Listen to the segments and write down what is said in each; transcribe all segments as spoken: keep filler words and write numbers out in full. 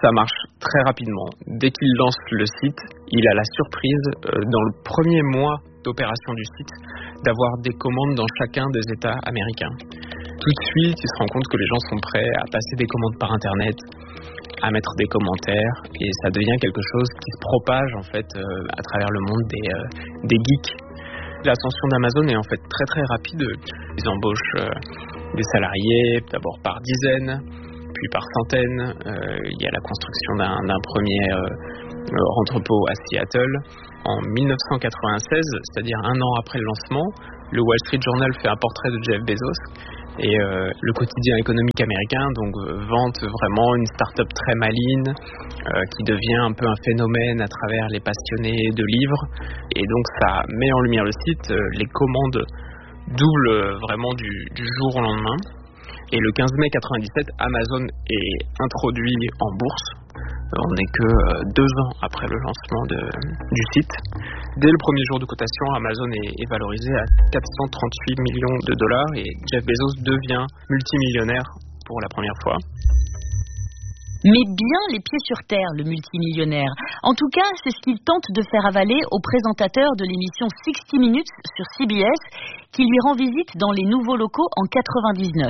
Ça marche très rapidement. Dès qu'il lance le site, il a la surprise, euh, dans le premier mois d'opération du site, d'avoir des commandes dans chacun des États américains. Tout de suite, il se rend compte que les gens sont prêts à passer des commandes par Internet, à mettre des commentaires, et ça devient quelque chose qui se propage en fait euh, à travers le monde des, euh, des geeks. L'ascension d'Amazon est en fait très très rapide. Ils embauchent euh, des salariés, d'abord par dizaines, puis par centaines. Euh, il y a la construction d'un, d'un premier euh, entrepôt à Seattle. En dix-neuf cent quatre-vingt-seize, c'est-à-dire un an après le lancement, le Wall Street Journal fait un portrait de Jeff Bezos. Et euh, le quotidien économique américain donc euh, vante vraiment une start-up très maligne euh, qui devient un peu un phénomène à travers les passionnés de livres. Et donc ça met en lumière le site. Euh, les commandes doublent vraiment du, du jour au lendemain. Et le quinze mai quatre-vingt-dix-sept, Amazon est introduit en bourse. On n'est que deux ans après le lancement de, du site. Dès le premier jour de cotation, Amazon est, est valorisé à quatre cent trente-huit millions de dollars et Jeff Bezos devient multimillionnaire pour la première fois. Mais bien les pieds sur terre, le multimillionnaire. En tout cas, c'est ce qu'il tente de faire avaler au présentateur de l'émission sixty minutes sur C B S, qui lui rend visite dans les nouveaux locaux en quatre-vingt-dix-neuf.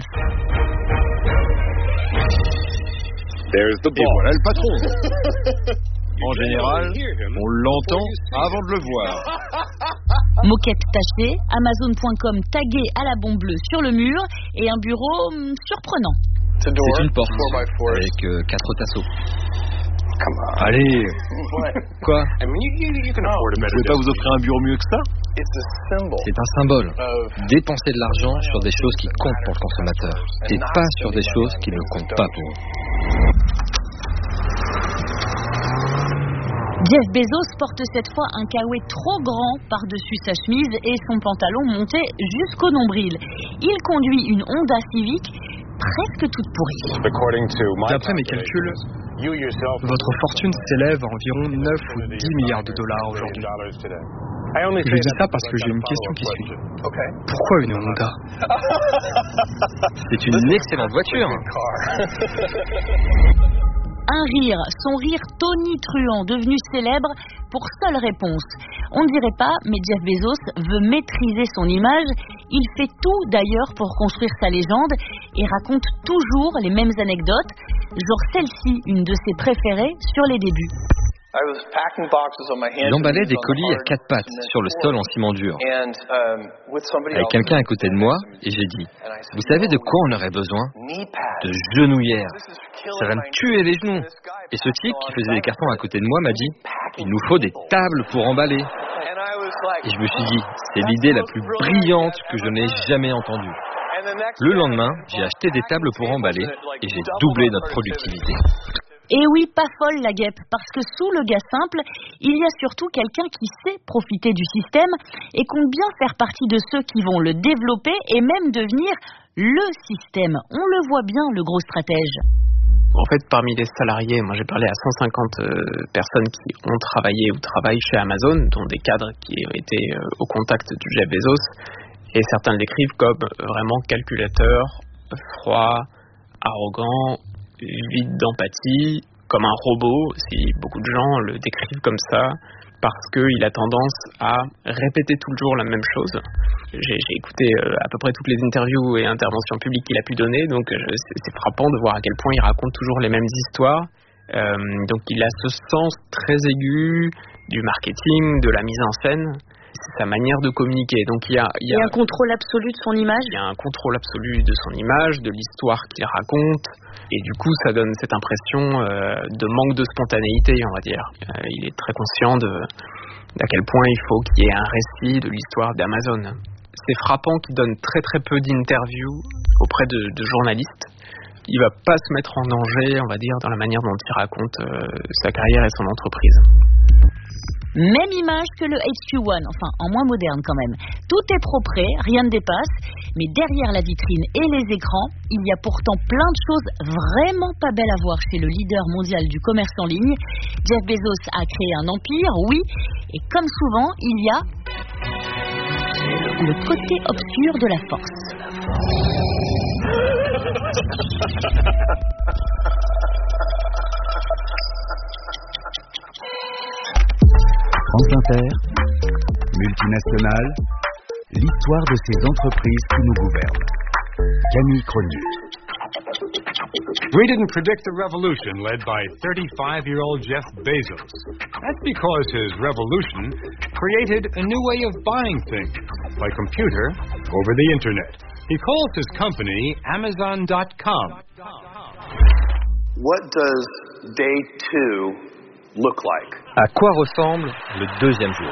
Et voilà le patron. En général, on l'entend avant de le voir. Moquette tachée, Amazon point com tagué à la bombe bleue sur le mur et un bureau hum, surprenant. C'est une porte avec euh, quatre tasseaux. Allez. Quoi? Vous ne pouvez pas vous offrir un bureau mieux que ça? C'est un symbole. Dépenser de l'argent sur des choses qui comptent pour le consommateur et pas sur des choses qui ne comptent pas pour eux. Jeff Bezos porte cette fois un caouet trop grand par-dessus sa chemise et son pantalon monté jusqu'au nombril. Il conduit une Honda Civic presque toute pourrie. D'après mes calculs, votre fortune s'élève à environ neuf ou dix milliards de dollars aujourd'hui. Je dis ça parce que j'ai une question qui suit. Pourquoi une Honda? C'est une excellente voiture. Un rire, son rire tonitruant, devenu célèbre pour seule réponse. On ne dirait pas, mais Jeff Bezos veut maîtriser son image. Il fait tout d'ailleurs pour construire sa légende et raconte toujours les mêmes anecdotes. Genre celle-ci, une de ses préférées, sur les débuts. J'emballais des colis à quatre pattes sur le sol en ciment dur. Avec quelqu'un à côté de moi, et j'ai dit, vous savez de quoi on aurait besoin? De genouillères. Ça va me tuer les genoux. Et ce type qui faisait des cartons à côté de moi m'a dit, il nous faut des tables pour emballer. Et je me suis dit, c'est l'idée la plus brillante que je n'ai jamais entendue. Le lendemain, j'ai acheté des tables pour emballer et j'ai doublé notre productivité. Et oui, pas folle la guêpe, parce que sous le gars simple, il y a surtout quelqu'un qui sait profiter du système et compte bien faire partie de ceux qui vont le développer et même devenir le système. On le voit bien, le gros stratège. En fait, parmi les salariés, moi j'ai parlé à cent cinquante euh, personnes qui ont travaillé ou travaillent chez Amazon, dont des cadres qui ont été euh, au contact de Jeff Bezos, et certains le décrivent comme vraiment calculateur, froid, arrogant, vide d'empathie, comme un robot, si beaucoup de gens le décrivent comme ça, parce qu'il a tendance à répéter tout le jour la même chose. J'ai, j'ai écouté euh, à peu près toutes les interviews et interventions publiques qu'il a pu donner, donc euh, c'est, c'est frappant de voir à quel point il raconte toujours les mêmes histoires. Euh, donc il a ce sens très aigu du marketing, de la mise en scène. C'est sa manière de communiquer. Donc il y a, il y a, il y a un contrôle absolu de son image. Il y a un contrôle absolu de son image, de l'histoire qu'il raconte, et du coup ça donne cette impression euh, de manque de spontanéité, on va dire. Euh, il est très conscient de d'à quel point il faut qu'il y ait un récit de l'histoire d'Amazon. C'est frappant qu'il donne très très peu d'interviews auprès de, de journalistes. Il va pas se mettre en danger, on va dire, dans la manière dont il raconte euh, sa carrière et son entreprise. Même image que le H Q one, enfin en moins moderne quand même. Tout est propre, rien ne dépasse, mais derrière la vitrine et les écrans, il y a pourtant plein de choses vraiment pas belles à voir chez le leader mondial du commerce en ligne. Jeff Bezos a créé un empire, oui, et comme souvent, il y a le côté obscur de la force. Inter, multinationales, l'histoire de ces entreprises qui nous gouvernent. Camille Cronier. We didn't predict the revolution led by thirty-five-year-old Jeff Bezos. That's because his revolution created a new way of buying things, by computer, over the internet. He calls his company Amazon dot com. What does day two look like? À quoi ressemble le deuxième jour?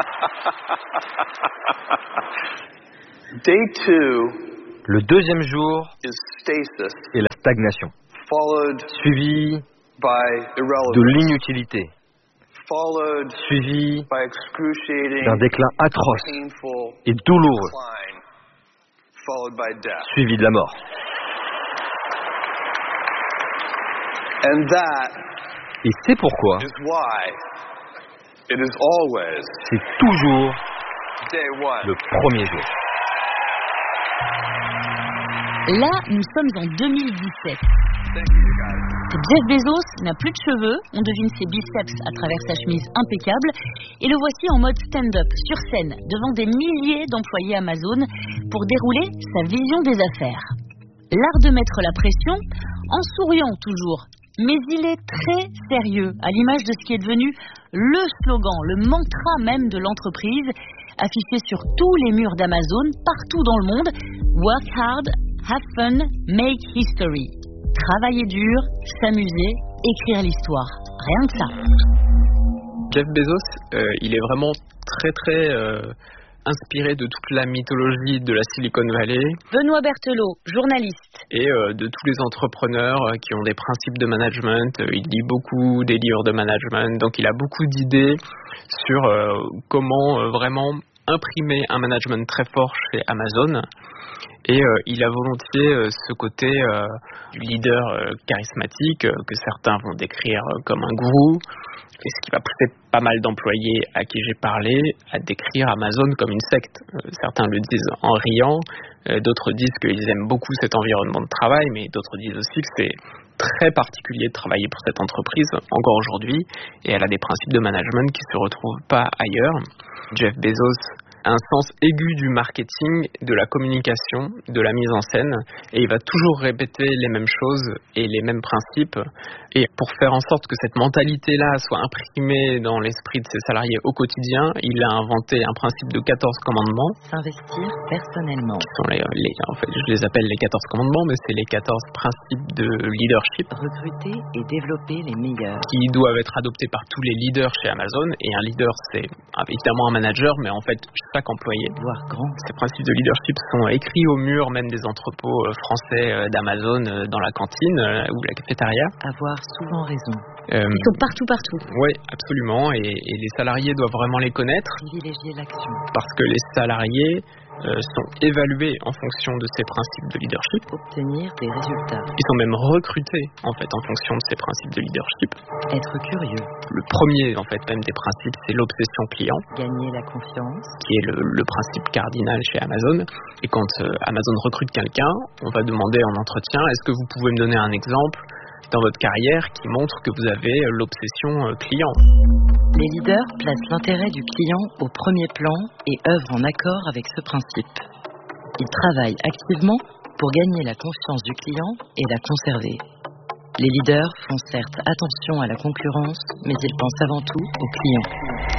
Day two Le deuxième jour is stasis, est la stagnation, followed suivi by irrelevance, de l'inutilité, followed suivi by excruciating, d'un déclin atroce painful et douloureux, decline, followed by death. suivi de la mort. And that Et c'est pourquoi is why it is always c'est toujours day one. le premier jour. Là, nous sommes en deux mille dix-sept. Jeff Bezos n'a plus de cheveux, on devine ses biceps à travers sa chemise impeccable, et le voici en mode stand-up, sur scène, devant des milliers d'employés Amazon, pour dérouler sa vision des affaires. L'art de mettre la pression, en souriant toujours, mais il est très sérieux, à l'image de ce qui est devenu le slogan, le mantra même de l'entreprise, affiché sur tous les murs d'Amazon, partout dans le monde, « Work hard, have fun, make history ». Travailler dur, s'amuser, écrire l'histoire. Rien que ça. Jeff Bezos, euh, il est vraiment très très euh, inspiré de toute la mythologie de la Silicon Valley. Benoît Berthelot, journaliste. Et euh, de tous les entrepreneurs euh, qui ont des principes de management. Euh, il lit beaucoup des livres de management, donc il a beaucoup d'idées sur euh, comment euh, vraiment imprimer un management très fort chez Amazon. Et euh, il a volontiers euh, ce côté euh, du leader euh, charismatique euh, que certains vont décrire euh, comme un gourou, et ce qui va pousser pas mal d'employés à qui j'ai parlé à décrire Amazon comme une secte. Euh, certains le disent en riant, euh, d'autres disent qu'ils aiment beaucoup cet environnement de travail, mais d'autres disent aussi que c'est très particulier de travailler pour cette entreprise encore aujourd'hui, et elle a des principes de management qui se retrouvent pas ailleurs. Jeff Bezos a un sens aigu du marketing, de la communication, de la mise en scène, et il va toujours répéter les mêmes choses et les mêmes principes. Et pour faire en sorte que cette mentalité-là soit imprimée dans l'esprit de ses salariés au quotidien, il a inventé un principe de quatorze commandements. S'investir personnellement. Qui sont les, les, en fait, je les appelle les quatorze commandements, mais c'est les quatorze principes de leadership. Recruter et développer les meilleurs. Qui doivent être adoptés par tous les leaders chez Amazon. Et un leader, c'est évidemment un manager, mais en fait, chaque employé. Voir grand. Ces principes de leadership sont écrits au mur même des entrepôts français d'Amazon, dans la cantine ou la cafétéria. Avoir souvent raison. Euh, Ils sont partout, partout. Oui, absolument. Et, et les salariés doivent vraiment les connaître. Privilégier l'action. Parce que les salariés euh, sont évalués en fonction de ces principes de leadership. Obtenir des résultats. Ils sont même recrutés en fait en fonction de ces principes de leadership. Être curieux. Le premier en fait même des principes, c'est l'obsession client. Gagner la confiance. Qui est le, le principe cardinal chez Amazon. Et quand euh, Amazon recrute quelqu'un, on va demander en entretien, est-ce que vous pouvez me donner un exemple dans votre carrière qui montre que vous avez l'obsession euh, client. Les leaders placent l'intérêt du client au premier plan et œuvrent en accord avec ce principe. Ils travaillent activement pour gagner la confiance du client et la conserver. Les leaders font certes attention à la concurrence, mais ils pensent avant tout aux clients.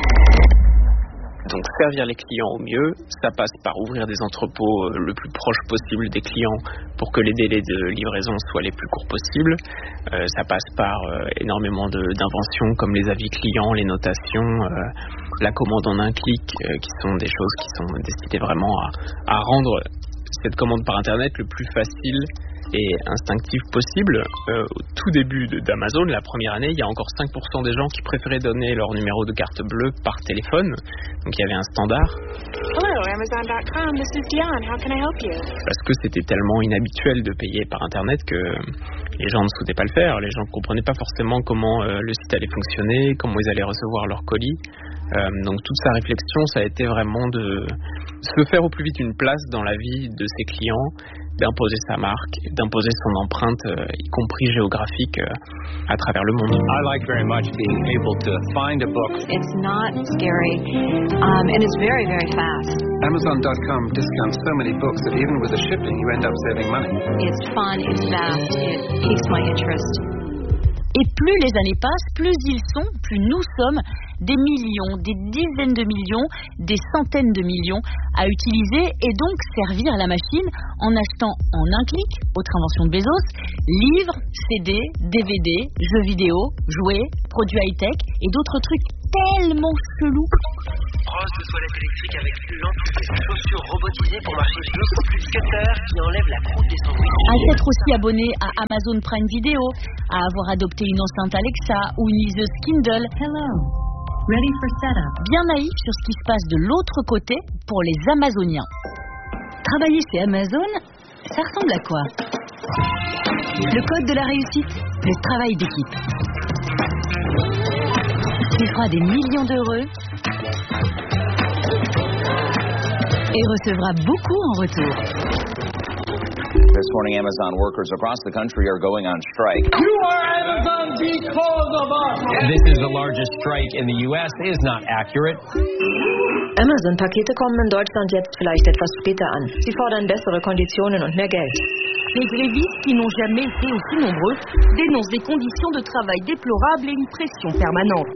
Donc servir les clients au mieux, ça passe par ouvrir des entrepôts le plus proche possible des clients pour que les délais de livraison soient les plus courts possibles. Euh, ça passe par euh, énormément de, d'inventions comme les avis clients, les notations, euh, la commande en un clic, euh, qui sont des choses qui sont destinées vraiment à, à rendre cette commande par Internet le plus facile et instinctif possible. Euh, au tout début de, d'Amazon, la première année, il y a encore cinq pour cent des gens qui préféraient donner leur numéro de carte bleue par téléphone. Donc il y avait un standard. Hello, Amazon dot com, this is Dion. How can I help you? Parce que c'était tellement inhabituel de payer par Internet que les gens ne souhaitaient pas le faire. Les gens ne comprenaient pas forcément comment euh, le site allait fonctionner, comment ils allaient recevoir leur colis. Euh, donc toute sa réflexion, ça a été vraiment de se faire au plus vite une place dans la vie de ses clients d'imposer sa marque, d'imposer son empreinte, euh, y compris géographique, euh, à travers le monde. I like very much being able to find a book. It's not scary, um, and it's very, very fast. Amazon dot com discounts so many books that even with the shipping, you end up saving money. It's fun, it's fast, it piques my interest. Et plus les années passent, plus ils sont, plus nous sommes, des millions, des dizaines de millions, des centaines de millions à utiliser et donc servir la machine en achetant en un clic, autre invention de Bezos, livres, C D, D V D, jeux vidéo, jouets, produits high-tech et d'autres trucs tellement chelous. Brosse de toilette électrique avec lampe, chaussures robotisées pour marcher debout, plus cutter qui enlève la croûte des sandwichs. À s'être aussi abonné à Amazon Prime Video, à avoir adopté une enceinte Alexa ou une liseuse Kindle. Hello. Ready for setup. Bien naïf sur ce qui se passe de l'autre côté pour les Amazoniens. Travailler chez Amazon, ça ressemble à quoi? Le code de la réussite, le travail d'équipe. Tu feras des millions d'heureux et recevra beaucoup en retour. This morning, Amazon workers across the country are going on strike. You are Amazon because of us. This is the largest strike in the U S is not accurate. Amazon-Pakete kommen in Deutschland jetzt vielleicht etwas später an. Sie fordern bessere Konditionen und mehr Geld. Les grévistes, qui n'ont jamais été aussi nombreux, dénoncent des conditions de travail déplorables et une pression permanente.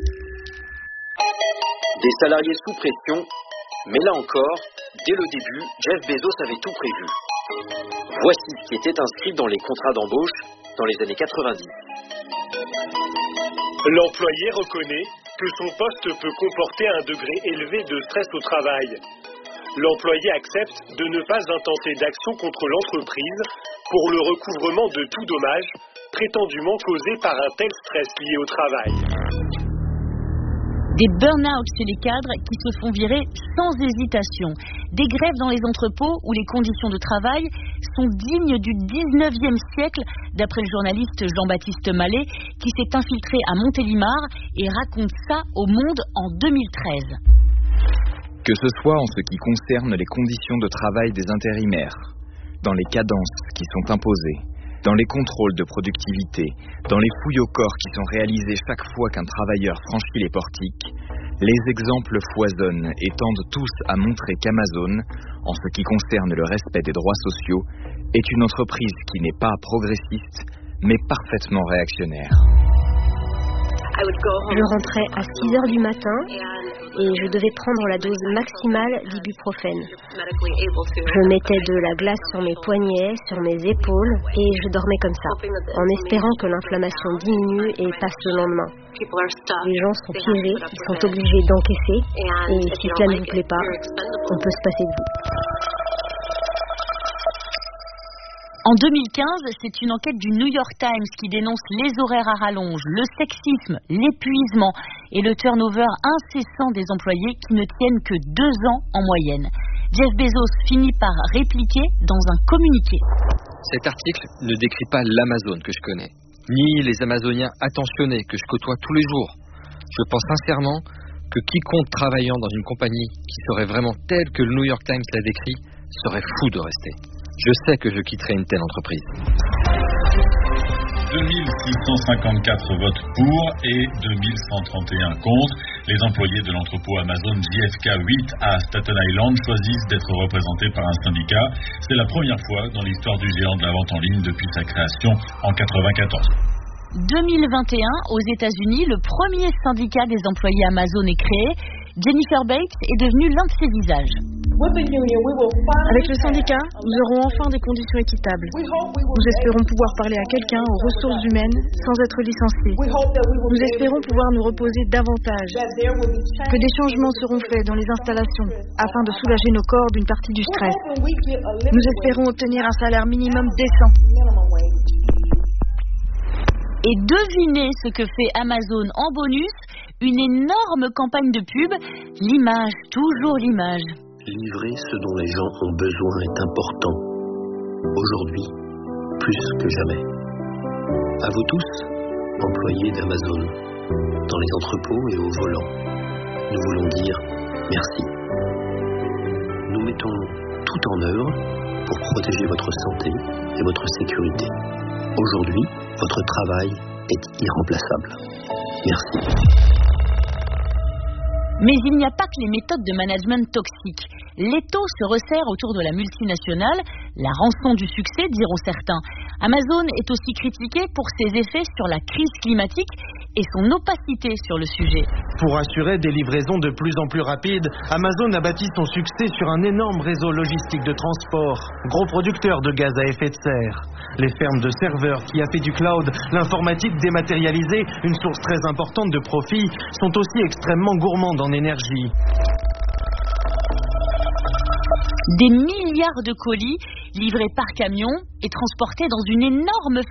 Des salariés sous pression, mais là encore, dès le début, Jeff Bezos avait tout prévu. Voici ce qui était inscrit dans les contrats d'embauche dans les années quatre-vingt-dix. L'employé reconnaît que son poste peut comporter un degré élevé de stress au travail. L'employé accepte de ne pas intenter d'action contre l'entreprise pour le recouvrement de tout dommage prétendument causé par un tel stress lié au travail. Des burn-out chez les cadres qui se font virer sans hésitation. Des grèves dans les entrepôts où les conditions de travail sont dignes du dix-neuvième siècle, d'après le journaliste Jean-Baptiste Mallet, qui s'est infiltré à Montélimar et raconte ça au Monde en deux mille treize. Que ce soit en ce qui concerne les conditions de travail des intérimaires, dans les cadences qui sont imposées, dans les contrôles de productivité, dans les fouilles au corps qui sont réalisées chaque fois qu'un travailleur franchit les portiques, les exemples foisonnent et tendent tous à montrer qu'Amazon, en ce qui concerne le respect des droits sociaux, est une entreprise qui n'est pas progressiste, mais parfaitement réactionnaire. Je rentrais à six heures du matin et je devais prendre la dose maximale d'ibuprofène. Je mettais de la glace sur mes poignets, sur mes épaules et je dormais comme ça, en espérant que l'inflammation diminue et passe le lendemain. Les gens sont piégés, ils sont obligés d'encaisser et si cela ne vous plaît pas, on peut se passer de vous. En deux mille quinze, c'est une enquête du New York Times qui dénonce les horaires à rallonge, le sexisme, l'épuisement et le turnover incessant des employés qui ne tiennent que deux ans en moyenne. Jeff Bezos finit par répliquer dans un communiqué. Cet article ne décrit pas l'Amazon que je connais, ni les Amazoniens attentionnés que je côtoie tous les jours. Je pense sincèrement que quiconque travaillant dans une compagnie qui serait vraiment telle que le New York Times l'a décrit serait fou de rester. Je sais que je quitterai une telle entreprise. deux mille six cent cinquante-quatre votes pour et deux mille cent trente et un contre. Les employés de l'entrepôt Amazon J F K huit à Staten Island choisissent d'être représentés par un syndicat. C'est la première fois dans l'histoire du géant de la vente en ligne depuis sa création en quatre-vingt-quatorze. deux mille vingt et un, aux États-Unis, le premier syndicat des employés Amazon est créé. Jennifer Bates est devenue l'un de ses visages. Avec le syndicat, nous aurons enfin des conditions équitables. Nous espérons pouvoir parler à quelqu'un aux ressources humaines sans être licenciés. Nous espérons pouvoir nous reposer davantage. Que des changements seront faits dans les installations afin de soulager nos corps d'une partie du stress. Nous espérons obtenir un salaire minimum décent. Et devinez ce que fait Amazon en bonus, une énorme campagne de pub, l'image, toujours l'image. Livrer ce dont les gens ont besoin est important, aujourd'hui, plus que jamais. À vous tous, employés d'Amazon, dans les entrepôts et au volant, nous voulons dire merci. Nous mettons tout en œuvre pour protéger votre santé et votre sécurité. Aujourd'hui, votre travail est irremplaçable. Merci. Mais il n'y a pas que les méthodes de management toxiques. L'étau se resserre autour de la multinationale, la rançon du succès, diront certains. Amazon est aussi critiqué pour ses effets sur la crise climatique et son opacité sur le sujet. Pour assurer des livraisons de plus en plus rapides, Amazon a bâti son succès sur un énorme réseau logistique de transport, gros producteur de gaz à effet de serre. Les fermes de serveurs qui a fait du cloud, l'informatique dématérialisée, une source très importante de profit, sont aussi extrêmement gourmandes en énergie. Des milliards de colis livrés par camion et transportés dans une énorme